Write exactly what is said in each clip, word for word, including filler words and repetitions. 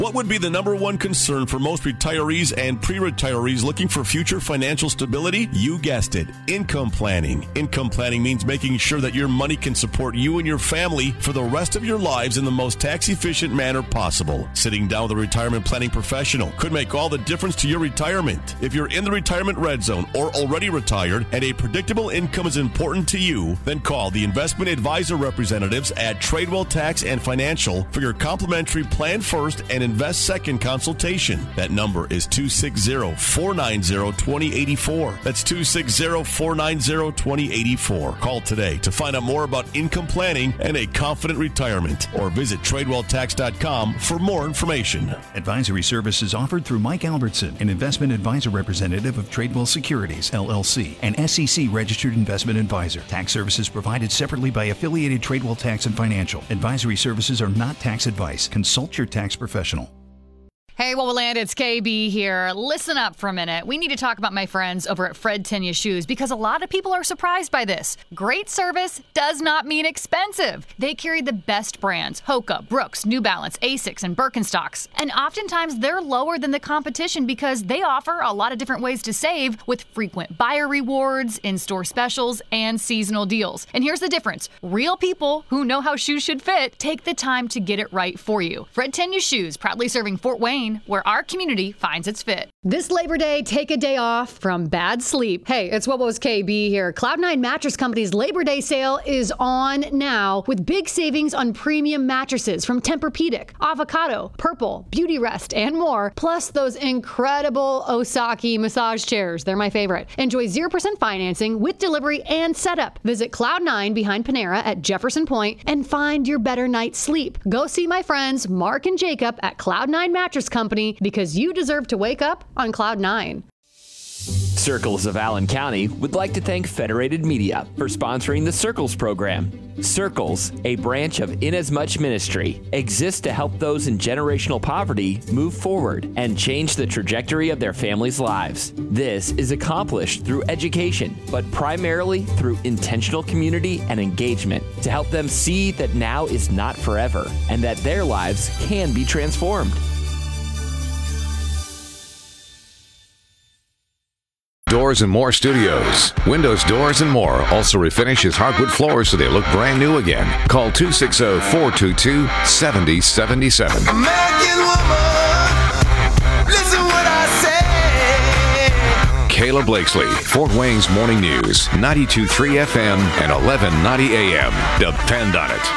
What would be the number one concern for most retirees and pre-retirees looking for future financial stability? You guessed it, income planning. Income planning means making sure that your money can support you and your family for the rest of your lives in the most tax-efficient manner possible. Sitting down with a retirement planning professional could make all the difference to your retirement. If you're in the retirement red zone or already retired and a predictable income is important to you, then call the investment advisor representatives at Tradewell Tax and Financial for your complimentary Plan First and Invest Second consultation. That number is two six zero, four nine zero, two zero eight four. That's two six zero, four nine zero, two zero eight four. Call today to find out more about income planning and a confident retirement, or visit tradewell tax dot com for more information. Advisory services offered through Mike Albertson, an investment advisor representative of Tradewell Securities, L L C, an S E C registered investment advisor. Tax services provided separately by affiliated Tradewell Tax and Financial. Advisory services are not tax advice. Consult your tax professional. Hey, what will land? It's K B here. Listen up for a minute. We need to talk about my friends over at Fred Tenya Shoes because a lot of people are surprised by this. Great service does not mean expensive. They carry the best brands: Hoka, Brooks, New Balance, Asics, and Birkenstocks. And oftentimes they're lower than the competition because they offer a lot of different ways to save with frequent buyer rewards, in-store specials, and seasonal deals. And here's the difference. Real people who know how shoes should fit take the time to get it right for you. Fred Tenya Shoes, proudly serving Fort Wayne, where our community finds its fit. This Labor Day, take a day off from bad sleep. Hey, it's What Was K B here. Cloud nine Mattress Company's Labor Day sale is on now with big savings on premium mattresses from Tempur-Pedic, Avocado, Purple, Beauty Rest, and more. Plus those incredible Osaki massage chairs. They're my favorite. Enjoy zero percent financing with delivery and setup. Visit Cloud nine behind Panera at Jefferson Point and find your better night's sleep. Go see my friends Mark and Jacob at Cloud nine Mattress Company because you deserve to wake up on Cloud nine. Circles of Allen County would like to thank Federated Media for sponsoring the Circles program. Circles, a branch of Inasmuch Ministry, exists to help those in generational poverty move forward and change the trajectory of their families' lives. This is accomplished through education, but primarily through intentional community and engagement to help them see that now is not forever and that their lives can be transformed. Doors and More Studios. Windows, doors, and more also refinishes hardwood floors so they look brand new again. Call two six zero, four two two, seven zero seven seven. American woman, listen what I say. Kayla Blakesley, Fort Wayne's Morning News, ninety-two point three F M and eleven ninety A M. Depend on it.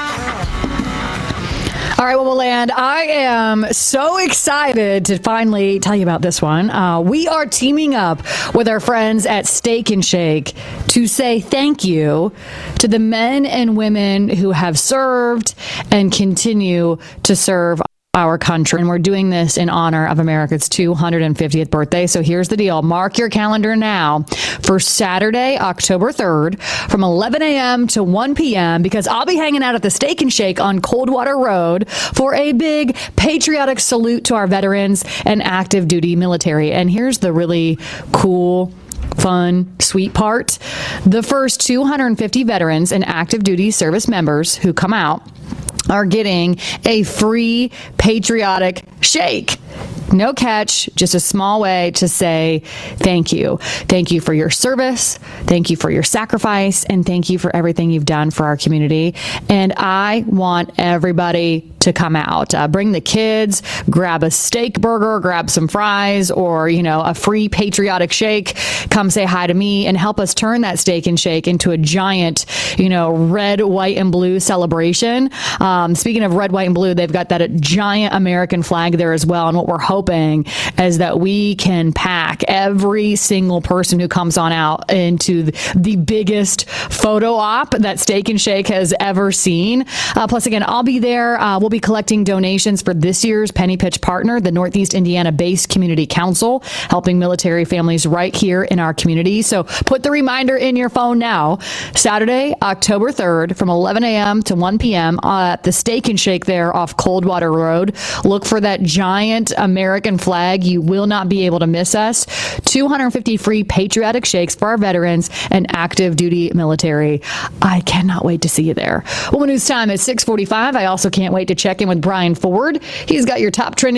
All right, well, land. I am so excited to finally tell you about this one. Uh, we are teaming up with our friends at Steak and Shake to say thank you to the men and women who have served and continue to serve our country. And we're doing this in honor of America's two hundred fiftieth birthday. So here's the deal. Mark your calendar now for Saturday, October third from eleven a.m. to one p.m. because I'll be hanging out at the Steak and Shake on Coldwater Road for a big patriotic salute to our veterans and active duty military. And here's the really cool, fun, sweet part. The first two hundred fifty veterans and active duty service members who come out are getting a free patriotic shake. No catch, just a small way to say thank you. Thank you for your service. Thank you for your sacrifice. And thank you for everything you've done for our community. And I want everybody to come out. Uh, bring the kids, grab a steak burger, grab some fries, or, you know, a free patriotic shake. Come say hi to me and help us turn that Steak and Shake into a giant, you know, red, white, and blue celebration. Um, speaking of red, white, and blue, they've got that giant American flag there as well. And what we're hoping is that we can pack every single person who comes on out into the biggest photo op that Steak and Shake has ever seen. Uh, plus, again, I'll be there. Uh, we'll be collecting donations for this year's Penny Pitch partner, the Northeast Indiana-based Community Council, helping military families right here in our community. So put the reminder in your phone now. Saturday, October third from eleven a.m. to one p.m. at the Steak and Shake there off Coldwater Road. Look for that giant American flag. You will not be able to miss us. two hundred fifty free patriotic shakes for our veterans and active duty military. I cannot wait to see you there. Well, news time is six forty-five. I also can't wait to check in with Brian Ford. He's got your top trending